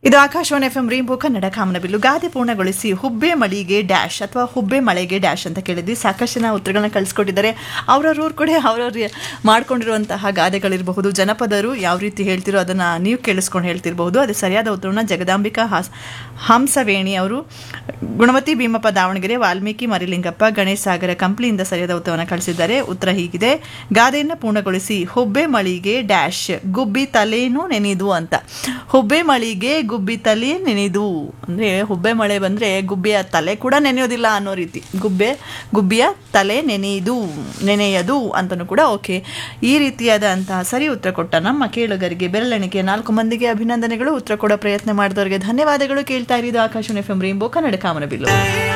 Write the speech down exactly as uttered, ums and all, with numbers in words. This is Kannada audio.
ಇದು Akashvani F M rainbow Kannada ಕಾಮನಬಿಲ್ಲು. ಗಾದೆ ಪೂರ್ಣಗೊಳಿಸಿ ಹುಬ್ಬೆ ಮಳಿಗೆ ಡ್ಯಾಶ್ ಅಥವಾ ಹುಬ್ಬೆ ಮಳೆಗೆ ಡ್ಯಾಶ್ ಅಂತ ಕೇಳಿದ್ವಿ. ಸಾಕಷ್ಟು ಜನ ಉತ್ತರಗಳನ್ನ ಕಳಿಸ್ಕೊಟ್ಟಿದ್ದಾರೆ. ಅವ್ರವ್ರ ಕಡೆ ಅವ್ರವ್ರ ಮಾಡ್ಕೊಂಡಿರುವಂತಹ ಗಾದೆಗಳಿರಬಹುದು, ಜನಪದರು ಯಾವ ರೀತಿ ಹೇಳ್ತಿರೋ ಅದನ್ನು ನೀವು ಕೇಳಿಸ್ಕೊಂಡು ಹೇಳ್ತಿರಬಹುದು. ಅದು ಸರಿಯಾದ ಉತ್ತರವನ್ನು ಜಗದಾಂಬಿಕಾ ಹಾಸ್ ಹಂಸವೇಣಿ ಅವರು, ಗುಣಮತಿ ಭೀಮಪ್ಪ ದಾವಣಗೆರೆ, ವಾಲ್ಮೀಕಿ ಮರಿಲಿಂಗಪ್ಪ ಗಣೇಶ್ ಸಾಗರ ಕಂಪ್ಲಿಯಿಂದ ಸರಿಯಾದ ಉತ್ತರವನ್ನು ಕಳಿಸಿದ್ದಾರೆ. ಉತ್ತರ ಹೀಗಿದೆ: ಗಾದೆಯನ್ನು ಪೂರ್ಣಗೊಳಿಸಿ ಹುಬ್ಬೆ ಮಳಿಗೆ ಡ್ಯಾಶ್ ಗುಬ್ಬಿ ತಲೇನು ನೆನೆದು ಅಂತ. ಹುಬ್ಬೆ ಮಳಿಗೆ ಗುಬ್ಬಿ ತಲೆ ನೆನೆದು ಅಂದರೆ ಹುಬ್ಬೆ ಮಳೆ ಬಂದರೆ ಗುಬ್ಬಿಯ ತಲೆ ಕೂಡ ನೆನೆಯೋದಿಲ್ಲ ಅನ್ನೋ ರೀತಿ. ಗುಬ್ಬೆ ಗುಬ್ಬಿಯ ತಲೆ ನೆನೆಯುದು ನೆನೆಯದು ಅಂತಲೂ ಕೂಡ ಓಕೆ. ಈ ರೀತಿಯಾದಂತಹ ಸರಿ ಉತ್ತರ ಕೊಟ್ಟ ನಮ್ಮ ಕೇಳುಗರಿಗೆ ಬೆರಳೆಣಿಕೆ ನಾಲ್ಕು ಮಂದಿಗೆ ಅಭಿನಂದನೆಗಳು. ಉತ್ತರ ಕೊಡೋ ಪ್ರಯತ್ನ ಮಾಡಿದವರಿಗೆ ಧನ್ಯವಾದಗಳು. ಕೇಳ್ತಾ ಇರೋದು Akashvani F M rainbow Kannada ಕಾಮನಬಿಲ್ಲು.